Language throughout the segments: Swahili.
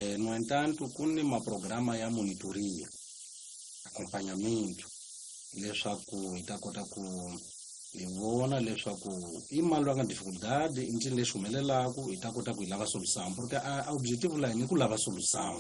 No entanto, com uma programa ya monitoria, acompanhamento, leswaku ita kota ku vona leswaku i mali va nga dificuldade i ncini leswi humelelaku ita kota ku hi lava solução porque a objetivo la ni ku lava solução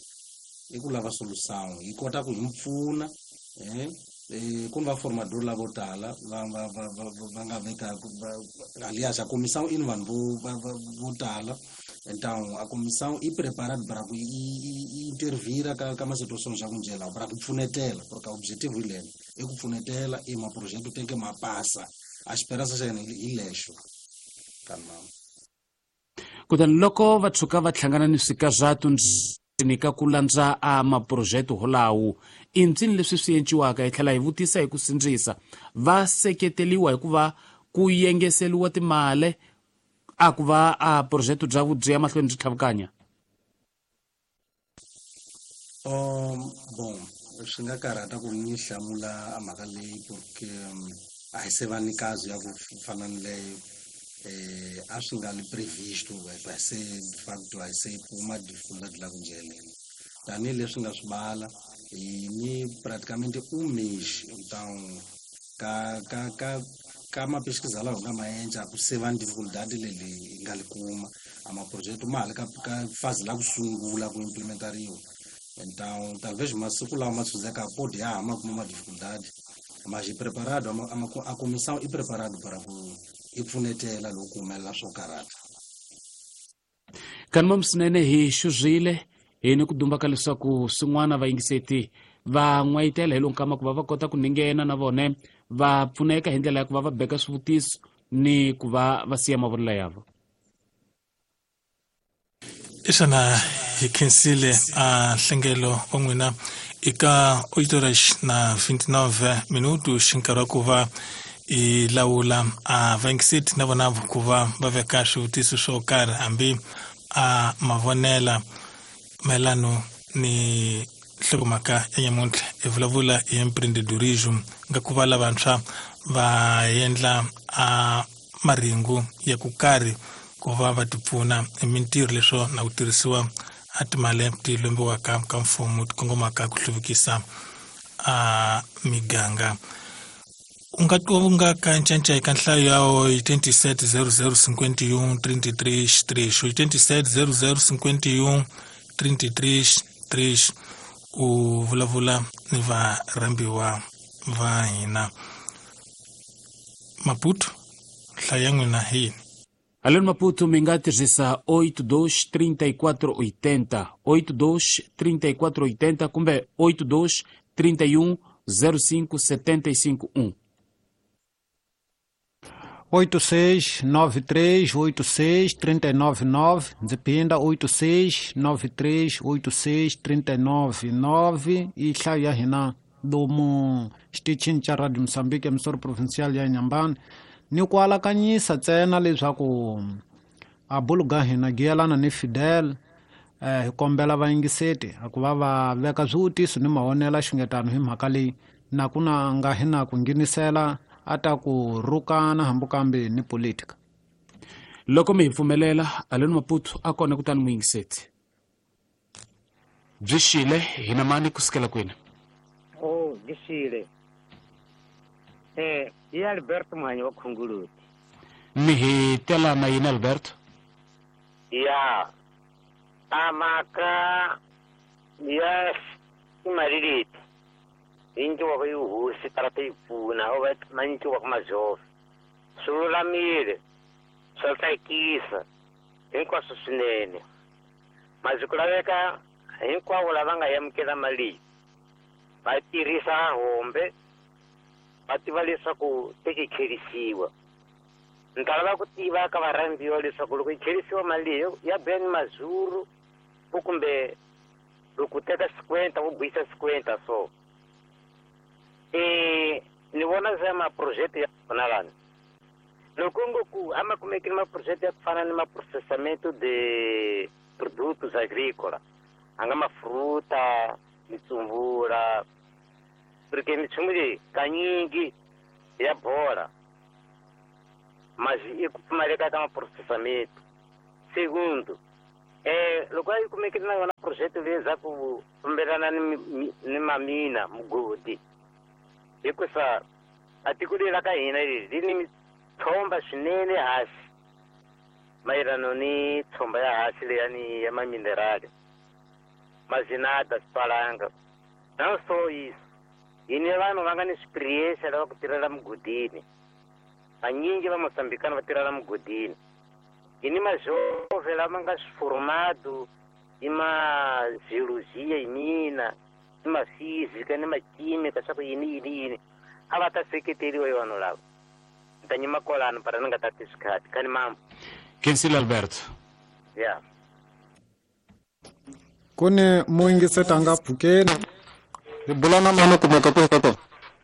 hi kota ku hi mpfuna ku va formador lavo tala va nga veka aliás a comissão in vanhu vo tala. Então a comissão é preparada para intervir com uma situação já congelada para pfunetela porque o objetivo é que pfunetela e um projeto tem que passa a esperança já é lexo calma kutani loko va tshuka va hlangana ni swikazatu ni ka ku landza a maphurojeke holawo i ncini leswi swi endliwaka hi tlhela hi vutisa hi ku sindzisa va seketeliwa hi ku va ku yengeseliwa timali a ku va a phurojeke bya mahlweni byi tlhavukanya. Bom, swi nga karhata ku ni hlamula a mhaka leyi porque a hi se va ni caso ya ku fana ni leyo a swi nga li previsto va se de facto a hi se puma dificuldade la ku njeleni tanihileswi nga swi bala ni praticamente mês então ka mapesquisa lawa nga maendla ku se va ni dificuldade leyi nga li kuma a maprojeto mali ka fase la ku sungula ku implementariwa. Então talvez masiku lawa ma tshuzeka pode ma kuma uma dificuldade mas é preparado a comissão é preparado para ku ipfunetela loko humelela swo karata. Kanima Msinene hi xuzile hi ni ku dumbaka leswaku swin'wana vayingiseti va n'wayitela hi lomu kama ku va kota ku ningena na vone va pfuneka hi ndlela ya ku va beka swivutiso ni ku va siya mavonelo yavo. Isana hi khensile a nhlengelo wa n'wina eka 8 na 29 minutu xinkarhi ku va i lawula a vayingiseti na vona ku va veka swivutiso swo karhi hambi a mavonela mayelano ni nhlokomhaka ya nyamuntlha hi vulavula hi empreendedorism nga ku va lavantshwa va endla a maringu ya ku karhi ku va va tipfuna hi mintirho leswo na ku tirhisiwa a timali ti lombiwaka ka mfumo ti kongomaka ku hluvukisa a miganga. U nga ka ncanca eka nhlayo yawo hi 27 0051 33 3 hi 27 0051 33 3 u vulavula ni varambiwa va hina. Maputo nhlayo ya n'wina hi yini? Aleno Maputo mi nga tirhisa 82 34 80 82 34 80 kumbe 82 31 05 75 8693863999 ndziphinda 8693863999 i nhlayo ya hina lomu xitichini xa Radio Mozambique emisoro provincial ya Nyambani ni ku alakanyisa ntsena leswaku a buluga hina giyelana ni Fidel hi kombela vayingiseti ku va veka swivutiso ni mavonela xingetano hi mhaka leyi na ku na nga hina ku nginisela ata ku rukana hambukambe ni politika. Loko mi hi pfumelela Aleno Maputo a kona kutani muyingiseti byi xile hina mani kusukela kwini? Byi xile i Alberto Mhanyi wa Khunguluti. Mi hi tela na yini Alberto? Ya amaka ya imaliliti injiwa ko yuhusi tarata ipfuna o va manjiwa ko mazove swilulamile swa tsakisa hinkwaswo swinene mazi ku laveka hinkwavo lava nga yamukela mali va tirhisa hombe va tiva leswaku tekikhelisiwa ni ta lava ku tiva ka varambiwa leswaku loko yi khelisiwa mali ya beni mazuru kumbe loko teka 50 vo buyisa 50 so ni vona se maprojekte ya kona lani loko ngoku ama kumekile maprojekte ya ku fana ni maprocessamento de produtos agrícola anga mafruta mitsumbula porque mitsumbula leyi kanyingi ya bola mas i ku pfumaleka ka maprocessamento. Segundo, loko yi kumekile na yona project leyi za ku fambelana ni mamina mugodi hikusa a tiko leri la ka hina ri ni mitsomba swinene hansi mayelano ni tsomba ya hansi leyani ya maminerali mazinata swipalanga na so yini vanhu va nga ni experience lava ku tirhela mugodini vanyingi va mosambikani va tirhela mugodini yini mazove lama nga swiformado i mageologia yimina i mafizika ni makimika swa ku yini a va ta seketeriwa hi vanhu lava ni ta nyima kwalano para ni nga tati swikhati kani mama Kensile Alberto. ya kuni muingiseta nga pfukeni hi bula na mani kumeka ku to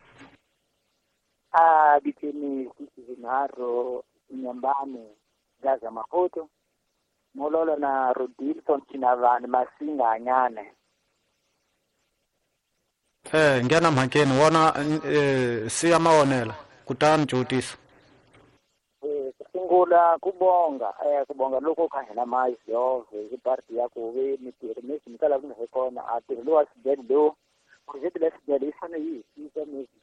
diteni zinharhu Nyambani Gaza Maputo Mololo na Rodilson Chinavani Masinga Anyane nghena mhakeni wona siya mawonela kutani jotisa kusungula kubonga loko ka hina mazove hi party ya ku ve mitirho leswi mikala ku he kona a tirheliwa sidele lo project le sidele yi fane yi hisa mesi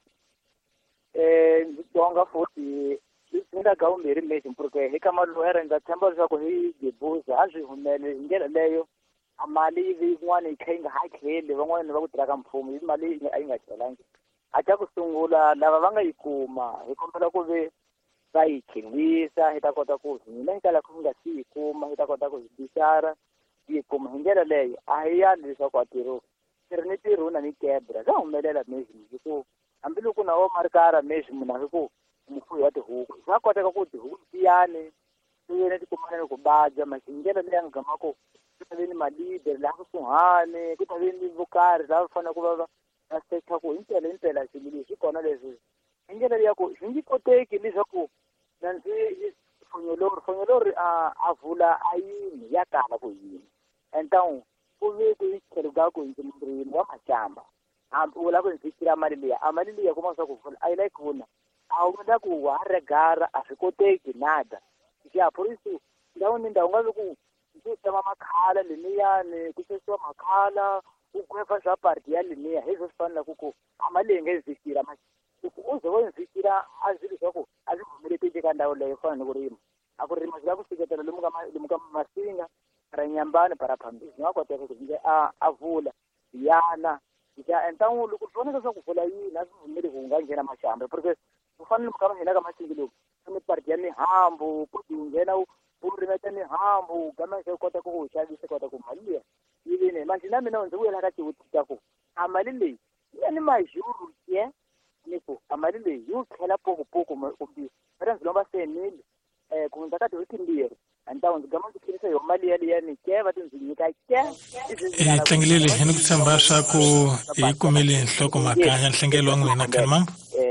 ndzi bonga futhi swi nga umbirhi mesi mpurke hi kama loera ndza tshemba leswaku hi debuza a swi humele hi ndlela leyo a mali yin'wana yi kha yi nga hakeli van'wana va ku tirha ka mfumo yi mali a yi nga chelangi a ta ku sungula lava va nga yi kuma hi kombela ku ve va yi khengisa hi ta kota ku hina hi tala ku nga si yi kuma hi ta kota ku hi bixara yi kuma hi ndlela leyo a hi yali leswaku a tirho tirhi ni tirhuna ni kebra swa humelela mesi hi ku hambiloko na wo marikara mesi munhu hi ku mufuwi wa tihuku swa koteka ku tihuku tiyani tiyene ti kumana ni ku badya masi hi ndlela leyi a nga gama ku ku ta ve ni malideri laha kusuhani ku ta ve ni vukarhi lava fanele ku va sekha ku himpela swilo leswi kona leswi hi ndlela leyi ya ku swi nge koteki leswaku nanzi fonyolori a vula a yini ya kala ku yini então ku ve ku yi tlhelo ku ndzi murimi wa machamba hambi u vula ku ndzi tira mali liya kuma swa ku vula a yi like vuna a wu vula ku wa regara a swi koteki nada ya polisi ndawu ni ndawu nga ve ku ndzi tama makhala leniyani ku sesiwa makhala u kwefa swa party ya leniya hi swo swi fanela ku a mali leyi nga ndzi tira loko u ze wo ndzi tira a zwi leswaku a swi humeleti eka ndawu leyo fana ni ku rima a ku rima swi la ku seketela lomu ka masinga para Nyambani para phambili nga koteka ku ndzi a vula yana então loko swi vonaka swa ku vula yini a swi humeli ku nga nghena maxamba porque ku fanele mu ka va nghena ka masingi loku ni party ya mihambu ku nghena u rimeta mihambu gama se kota ku xavisa kota ku mali leyi yi vini manje na mina ndzi vuyela ka tiwutisa ku a mali leyi ya ni majuru ye ni ku a mali leyi yi tlhela pokopoko kumbe ra ndzi lomba senile ku ndza ka tiwiti mbirhi então ndzi gama ndzi khirisa yo mali ya ni ke va ndzi nyika ke tlangilile hi ni ku tshemba swa ku hi kumile nhloko makanya nhlengelo wa n'wina khalimambo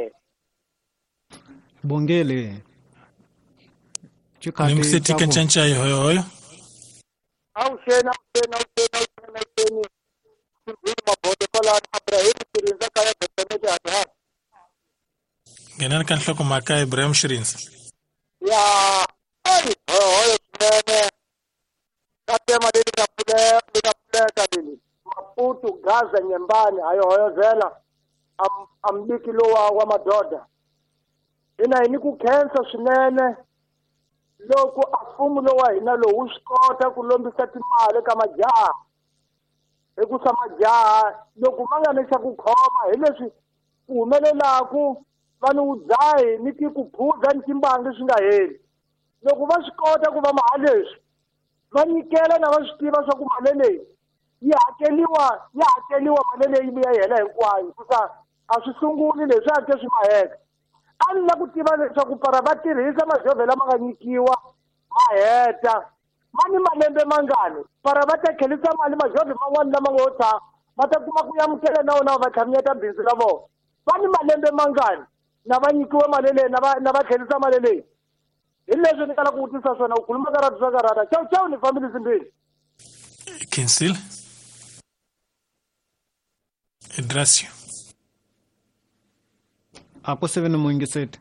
bongele ni msetika ncanca hoyo awushena mabodo kola Ibrahim Shirinza kaya betemete hata ngena ka nhloko maka Ibrahim Shirinza ya hoyo mene katema dili kapule kadili Maputo Gaza Nyambani ayo hoyo zela ambiki lo wa madoda ina ini ku cancer swinene loko afumu lo wa hina lo wu swi kota ku lombisa timali ka majaha hikusa majaha loko ma nga ni xa ku khoma hi leswi ku humelelaku vanhu wu dzahi ni ti ku phuza ni timbangi swi nga heli loko va swi kota ku va mali leswi va nyikela na va swi tiva swa ku mali leyi yi hakeliwa mali leyi yi ya hela hinkwayo hikusa a swi sunguli leswi ake swi ma heka a ni la ku tiva leswaku para va tirhisa majovhe lama nga nyikiwa ma heta ma ni malembe mangani para va ta khelisa mali majovhe man'wani lama nga yo va ta kuma ku yamukela na wona va tlhamiyeta bindzu la vona va ni malembe mangani na va nyikiwe mali leyi na va tlhelisa mali leyi hi leswi ni kala ku vutisa swona u khuluma karata swa karata ciao ni family zimbirhi Kensile Edrasio aku se veni muingiseti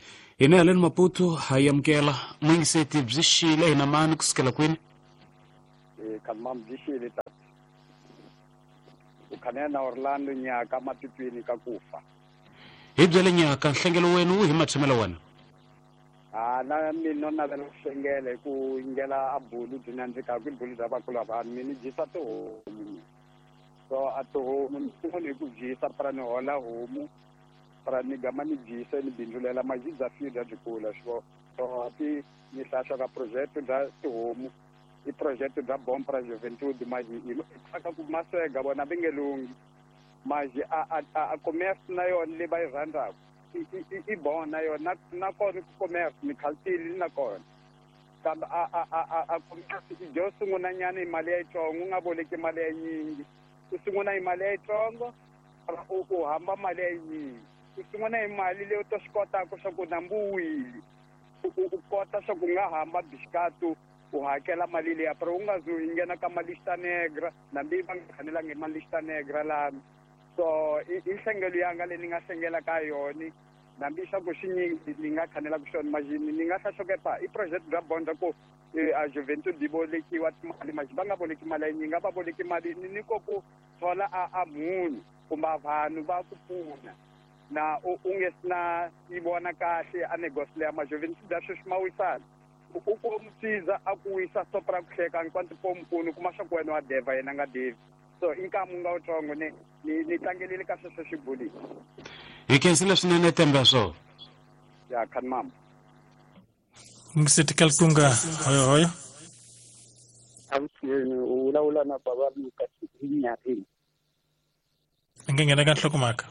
hina haleni Maputo hayamkela muingiseti byi xile hina mani kusukela kwini kama mjishile tatu ukhanena na Orlando nyaka matitwini ka kufa hi byele nyaka nhlengelo wenu wu hi mathimelo wena na mina na vela hlengele ku ingela abulu dinandzika ku bulu za bakula vanhu mini jisa tihomu so atihomu ni ku jisa para ni hola homu para ni gama ni jisa ni bindulela majidza fida dikula so ati ni hlahla ka project da tihomu i project da bom para juventude maji aka ku masega bona bengelungi maji a commerce na yona le ba iranda i bona yona na kona ku commerce ni khaltili na kona kambe a commerce i jo sunguna nyana imali ya itongo nga boleki mali ya nyingi ku sunguna imali ya itongo u hamba mali ya nyingi ku sunguna imali leyo to xikota ku swa ku nambuwili u kota swa ku nga hamba bishkatu u hakela mali leya pero u nga zo ingena ka malista negra nambi va nga khanelangi malista negra lami so i nhlengelo yanga leyi ni nga hlengela ka yoni nambi swa ku xinyingi ni nga khanela ku xona majini ni nga hlashokepa i project bya bonda ku a juventude di bolekiwa timali maji va nga boleki mali ya nyingi va boleki mali ni ko ku thola a munhu kumbe vanhu va ku pfuna na u nge sina yi vona kahle a negotiate ya majuventude da sweswi ma wisana u ku msiza a ku wisa stop ra ku hleka nkwanti pompunu kuma swa ku wena wa deva yena nga devi so inkamu nga utsongo ni tlangelile ka sweswo xibulisi hi kensile swinene tembe swo ya khani mama ngiseti kalkunga hoyo avuxeni u vulavula na baba Luka Nyarhini ngengena ka nhlokomhaka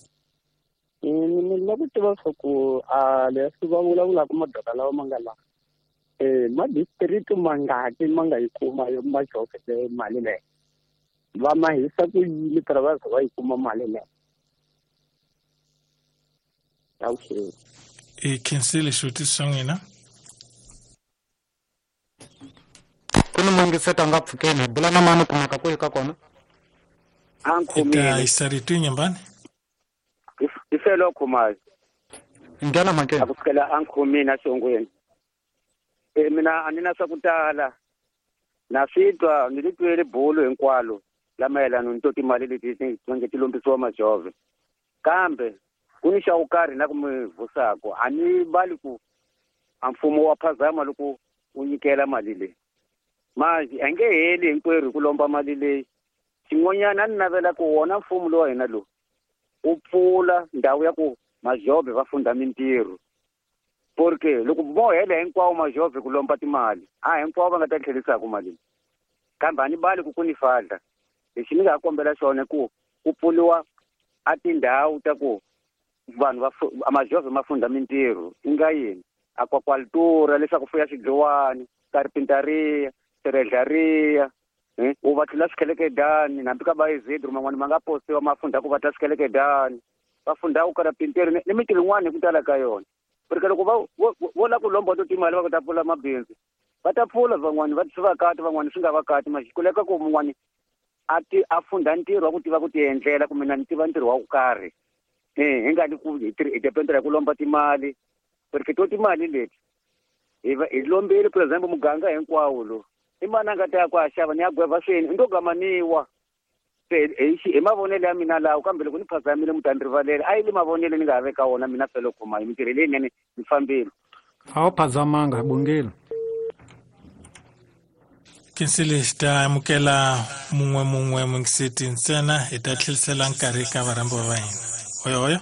ni lava ku tiva swa ku leswi va vulavulaka madaka lawa ma nga laha madistrict mangaki ma nga yi kuma yo majofete mali leyi va ma hisa ku yini para va za va yi kuma mali leyi avuxeni i khensile xivutiso xa n'wina ku ni mungiseta nga pfukeni hi bula na mani kumeka kwihi ka kona ita isariti nyambani ifelo khumazi nghena makeni akusukela ankhumini asongweni mina anina swa ku tala na switwa ni litwele bolo hinkwalo lamayelana ni to timali leti nge ti lombisiwa majove kambe ku ni xa wu karhi na ku mi vusako a ni vali ku a mfumo wa phazama loko wu nyikela mali leyi maji a nge heli hinkwerhu ku lomba mali leyi xin'wanyana a ni navela ku wona mfumo lowa hina lowu u pfula ndhawu ya ku majove va funda mintirho porque loko vo hela hinkwawo majove ku lomba timali hinkwawo va nga ta tlhelisaka mali kambe a ni bali ku ni fadla lexi ni nga kombela xona ku ku pfuliwa a tindhawu ta ku vanhu majove ma funda mintirho i nga yini aquacultura leswaku fuya swidliwani carpinteria serendlaria u va tlula swikelekedani nambi ka va ezedru man'wani ma nga postiwa ma funda ku va ta swikelekedani va funda ku karapinteri ni mintirho yin'wana hi ku tala ka yona porque loko vo la ku lomba to timali va ku ta pfula mabindzu va ta pfula van'wani va swi va kati van'wani swi nga va kati maxikuleka ku mun'wani a funda ntirho wa ku tiva ku ti endlela kumbe na ni tiva ntirho wa ku karhi hi nga ni ku hi dependela hi ku lomba timali porque to timali leti hi lombile for example muganga hinkwawo lo i mani a nga ta ya ku a xava ni ya gweva swini i ndo gamaniwa se hi mavonelo ya mina lawo kambe loko ni phazamile mutani rivalele a yi le mavonelo ni nga veka wona mina felo khoma hi mintirho leyinene ni fambile a wu phazamanga hi bongile kensile xi ta amukela mun'we mungiseti ntsena hi ta tlhelisela nkarhi ka varambi va hina hoyo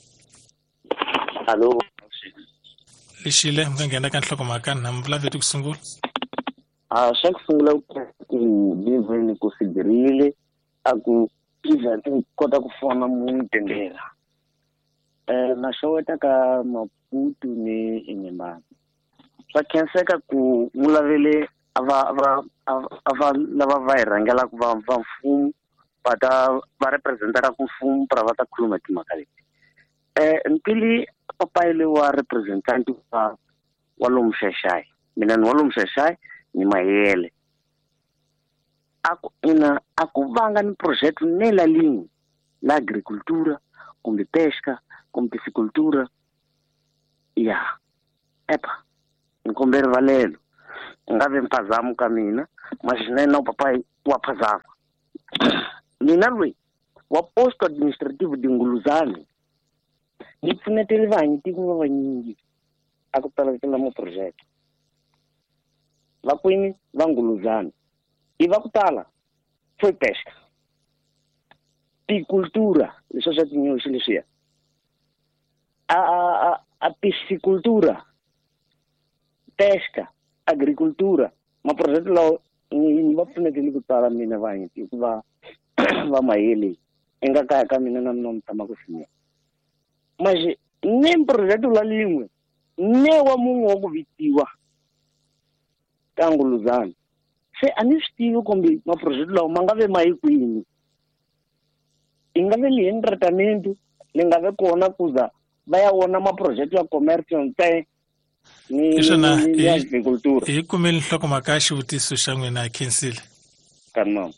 hallo lexile mi nga nghena ka nhlokomhaka na mi vulaveti ku sungula xa ku sungula ku liveni ku sigirile a ku even kota ku fona munhu tendela na xeweta ka Maputo ni Inyembani swa khenseka ku n'wi lavele a va lava va hi rhangelaka va mfumo va representaka mfumo para va ta khuluma timhaka leti mpili papayile wa representant wa lomu Shashai mina ni wa lomu Shashai ni Mayele a ku vanga ni project nela lingi la agricultura kumbe pesca kumbe piscicultura ya epa ni kombela rivalelo ngave mphazamo ka mina mashinene papai wa phazamo mina lwe wa post administrative dinguluzani ni pfunetele vanyi tiko vanyingi akutala mo project vakwini vanguluzani ivakutala foi pesca picultura leswi swa tinyoxi leswiya a piscicultura pesca agricultura maproject lawa ni va pfunetele ku tala mina vanyi hikuva va maheli enga kaya ka mina na mina mtama ku fina mas nem project la lingwe ne wa munhu wa ku vitiwa kanguluzani se ani swi tivi kumbe maproject lawa ma nga ve ma yi kwini i nga ve li hi tratamento li nga ve kona kuza va ya wona maproject ya commerce ntsena ni agricultura hi kumeli nhlokomhaka ya xivutiso xa n'wina Khensile kanama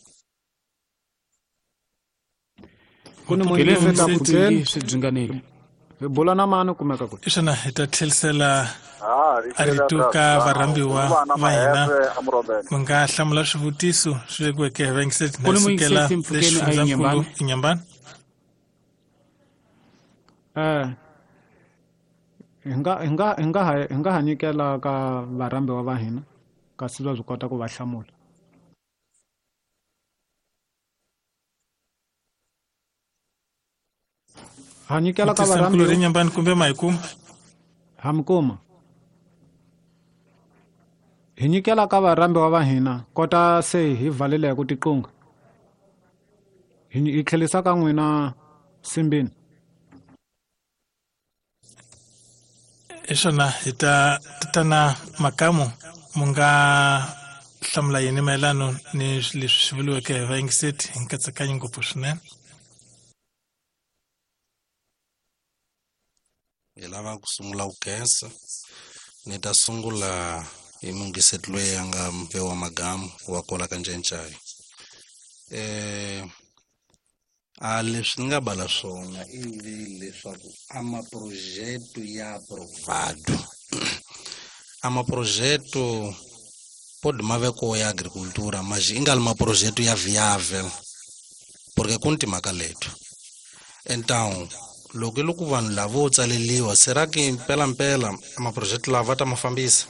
kuni munhu loyi feta kuteni swi dzinganile hi bula na mani kumeka ku xana hi ta tlhelisela a rituka varambiwa va hina mi nga hlamula swivutiso swi vekiweke hi vangiseti na sukela lexifundzankulu Inyambani hi nga ha nyikela ka varambiwa va hina kasi va swi kota ku va hlamula ha nyikela ka varambiwa Inyambani kumbe Maikuma ha mikuma hi nyikela ka varambiwa va hina kota se hi valele hi ku tiqunga hi tlhelisa ka n'wina Simbini xona hi ta na Makamu mu nga hlamula yini mayelano ni leswi swi vuriweke hi vayingiseti hi nkatsakanyo ngopfu swinene hi lava ku sungula ku khensa ni ta sungula hi mungiseti loyi a nga Mpewa Magamu wa kola ka Ncencayi a leswi ni nga bala swona ivi leswaku a maprojeto ya aprovado a maprojeto pode maveko ya agricultura mas ingali maprojeto ya viável porque kuntimhaka leto então loko vanhu lava vo tsaleliwa será que mpela maprojeto lava ta ma fambisa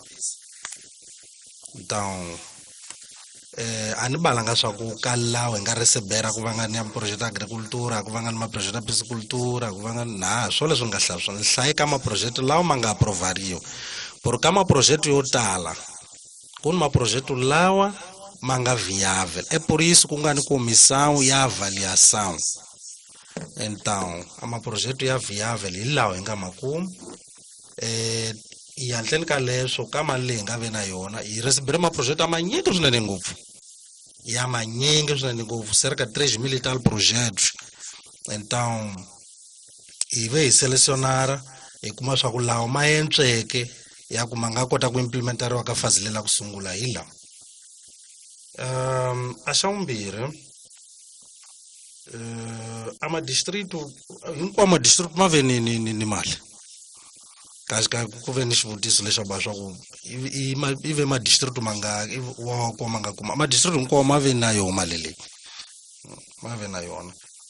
então a ni balanga swa ku ka lawa hi nga resebera ku va nga ni ya maprojeto ya agricultura ku va nga ni maprojeto ya piscicultura ku va nga na swo leswi nga hlaya swona hlayi ka maprojeto lawa ma nga aprovariwa por ka maprojeto yo tala ku ni maprojeto lawa ma nga viável é por isso ku nga ni comissão ya avaliação então a maprojeto ya viável hi lawa hi nga makumu hi handleni ka leswo ka mali leyi nga ve na yona hi resebere maprojeto amanyingi swinene ngopfu ya manyingi swinene ngopfu cerca 3 mil e tal projetos então hi ve hi selecionara hi kuma swa ku lawa ma entsweke ya ku ma nga kota ku implementariwa ka fazi lela ku sungula hi lawa a xa vumbirhi a madistritu hinkwawo madistritu ma ve ni mali kasi ku ve ni xivutiso leswi ba swa ku i ve madistritu mangaki wa ma nga kuma madistritu hinkwawo ma ve na yona mali leyi ma ve na yona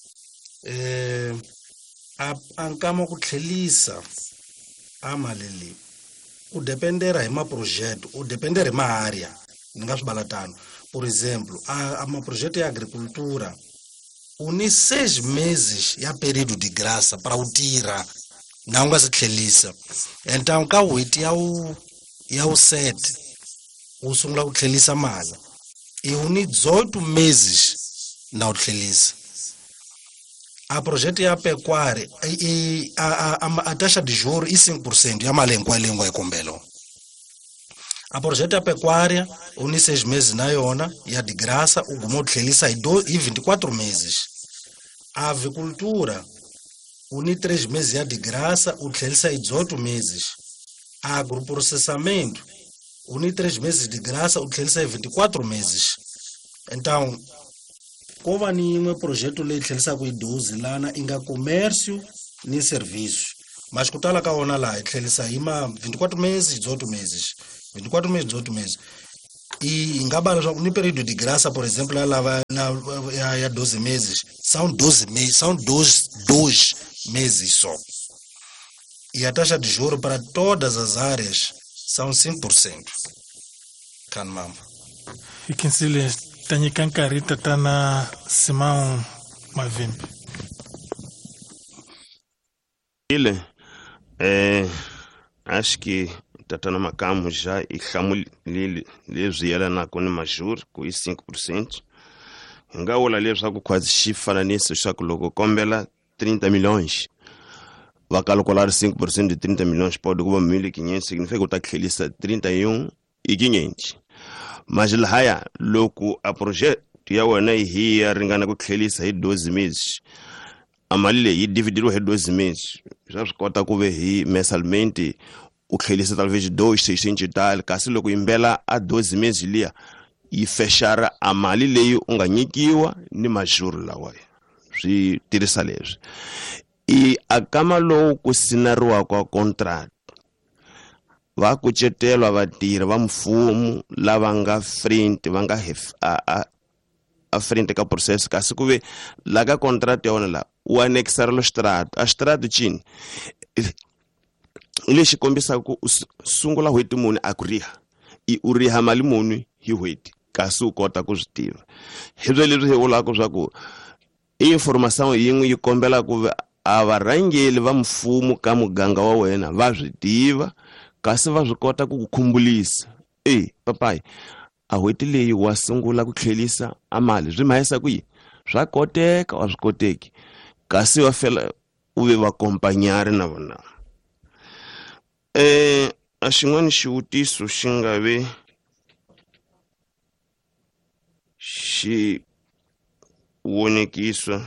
a nkama ku tlhelisa a mali leyi u dependera hi maprojeto u dependera hi maarea ni nga swi bala tano por exemplo a maprojeto ya agricultura uni 6 meses ya período de graça para o tira não nga se tlhelisa então ka wait ya u set u sungula ku tlhelisa mali e uni 18 meses na u tlhelisa a projeto ya pecuária a taxa de juros e 5% ya mali hinkwayo leyi nga yi kombelo a projeto ya pecuária uni 6 meses na yona ya de graça u guma u tlhelisa hi 24 meses a avicultura uni 3 meses ya de graça u tlhelisa hi 18 meses a agroprocessamento uni 3 meses de graça u tlhelisa hi 24 meses então ko va ni yin'we projeto leyi tlhelisaka hi 12 lana i nga comércio ni serviço mas kutala ka ona la tlhelisa ima 24 meses 18 meses 24 meses 18 meses e ingaba leswaku ni período de graça por exemplo ela ya 12 meses são 12 meses são 2 meses só e a taxa de juros para todas as áreas são 5%. Kanmamba Ikinsile tanyika nkarhi tatana Simão Mavimbi. Ile acho que tatana Macamo já e Chamulili lesviela na cone major com 5%. Ngaola leswaku quase chifra nisso já colocou combela 30 milhões. Vai calcular 5% de 30 milhões pode cuba 1.500 significa que está chelisa 31.500. Mas lá louco a projeto ya wana hii ringana ku chelisa 12 meses. A malile e dividir o 12 meses. Já conta que ve mensalmente o chelisa talvez 2.600 e tal, caso louco imbela a 12 meses lia e fechar a malile unganyikiwa ni major lá wai. Si tirisalejo. E a kama lo ku sinariwa kwa contract va kucetelwa vatirhi va mfumo lava nga frente va nga a frente ka processo kasi ku ve la ka contract ya wona la u anexar lo strato a strato chini lexi kombisaka ku sungula hweti muni a ku riha i u riha mali muni hi hweti kasi u kota ku swi tiva hibyo leswi hi vulaka swa ku informação yin'we yi kombela ku a varhangeli va mfumo ka muganga wa wena va swi tiva kasi va swi kota ku khumbulisa papai a hweti leyi wa sungula ku tlhelisa a mali swi mahisa ku yi swa koteka wa swi koteki kasi wa fela u ve va kompanyari na vona a xin'wana xivutiso xi nga ve xi vonekisa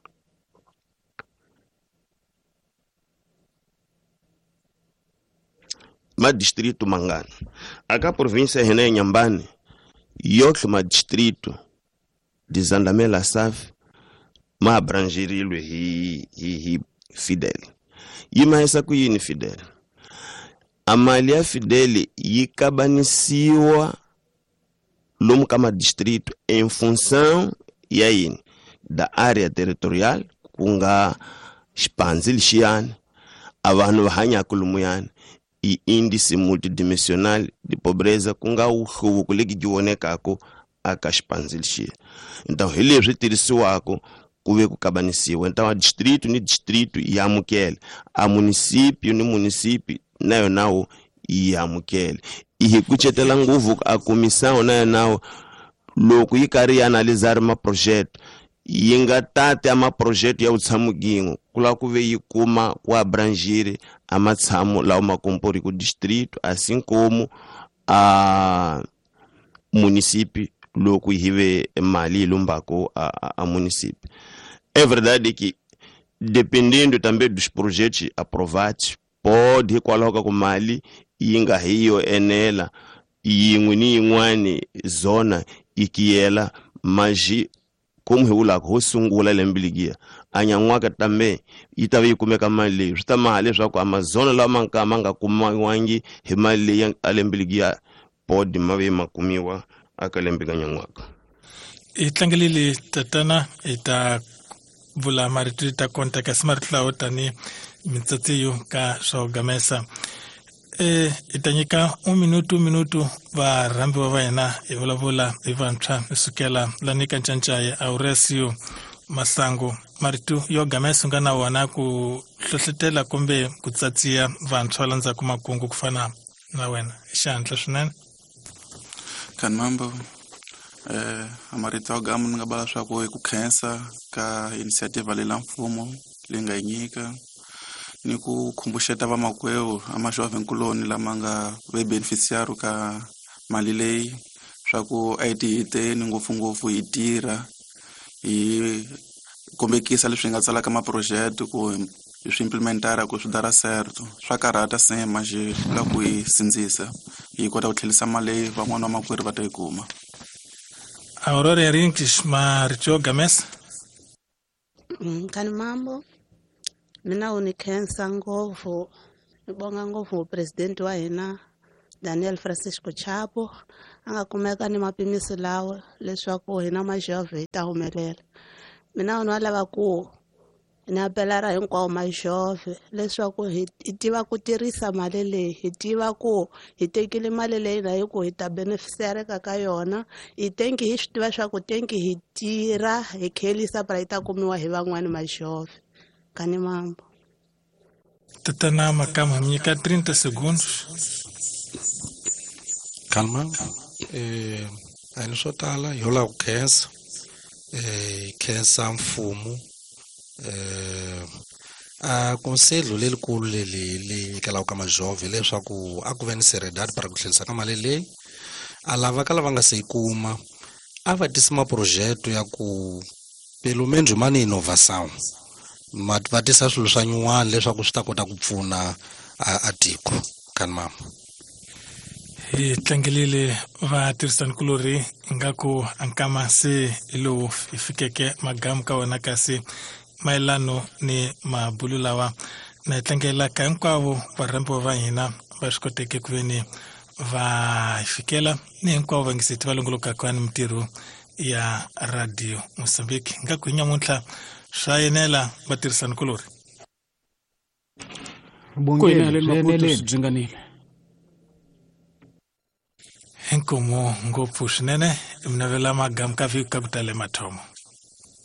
ma distrito mangani aka província hina ya Nyambane yotlhe ma distrito de Zandamela Safi ma abrangerilwe hi Fidel yi mahisa ku yini Fidel a mali ya Fidel yi kabanisiwa lomu ka ma distrito em função ya yini da área territorial ku nga xipanzi lixiyani a vanhu va hanyaka lumuyani e índice multidimensional de pobreza ku nga uhluvuko legi gi vonekako aka xipanzi lixiya então hi leswi tirhisiwako ku ve ku kabanisiwa então a distrito ni distrito yi amukela a município ni município na yonawo yi amukela e hi kucetela nguvu a comissão na yonawo loko yi karhi yi analizar ma projeto yi nga tate ama projeto ya vutshamo gin'we ku lava ku ve yi kuma ku abrangire a matshamo lawa ma kompori ku distrito assim como a município loko yi ve mali yi lombako a município é verdade que dependendo também dos projetos aprovados pode hikwalaho ka ku mali yi nga hiyo enela yin'we ni yin'wani zona ikiyela maji como hi vulaka ho sungula lembe ligiya a nyan'waka tambe yi ta va yi kumeka mali leyi swi ta maha leswaku amazona lama ma nga kumiwangi hi mali leyi a lembe ligiya podi ma ve ma kumiwa aka lembe ka nyan'waka I tlangelile tatana i ta vula marito ta kontaka smartlawo tani mitsatsi ka swo gamesa i ta nyika un minutu va rambi va yena i vulavula hi vantshwa hi sukela lani ka Ncancayi Aurelio Masangu marito yo gamesa nga na wona ku hlohlotela kumbe ku tsatsiya vantshwa landzhaku makungu ku fana na wena xandla swinene Kanmambo amarito ya gamu nga bala swa ku ku khensa ka initiative leyi la mfumo leyi nga nyika ni ku khumbuxeta vamakwenu amaxove nkuloni lama nga ve beneficiary ka mali leyi swa ku a yi tihiteni ngopfungopfu hi tirha hi kombekisa leswi nga tsalaka maproject ku hi swi implementara ku swi dara certo swa karhata sema xi la ku hi sindzisa hi kota ku tlhelisa mali leyi van'wana vamakwerhu va ta yi kuma Aurora English marito gamesa Kanmambo mina ni khensa ngopfu ni bonga ngopfu president wa hina Daniel Francisco Chapo a nga kumeka ni mapimisi lawa leswaku hina majove hi ta humelela. Mina ni lava ku ni apelara hinkwawo majove leswaku hi tiva ku tirhisa mali leyi, hi tiva ku hi tekile mali leyi na hi ku hi ta beneficiareka ka yona, hi tenki hi swi tiva swa ku tenki hi tirha hi khelisa para yi ta kumiwa hi van'wani majove. Kani mambo Tatana Makama nyika 30 segundos. Calma. A ni swo tala hi lava ku khensa khensa mfumo a konselho lelikulu li nyikelaku ka majove leswaku a ku ve ni seriedade para ku tlhelisa ka mali leyi a lava nga se yi kuma a va tisi maprojeto ya ku pelo menos mani inovação va tisa swilo swa nyuwana leswaku swi ta kota ku pfuna a tiko. Kani mama Hi tlangelile vatirhisani kulori ingaku ankama se ilo ifikeke magamu ka wona kasi mayelano ni mabulu lawa na tlangela ka hinkwavo varhambi va hina va swi koteke ku veni va fikela ni hinkwavo va ngiseti va longolokaka ni mintirho ya radio Mozambique. Ingaku hi nyamuntlha swa yenela vatirhisani kulori byi Inkomo ngopfu swinene mi navela magamu ka vika ku tale mathomo.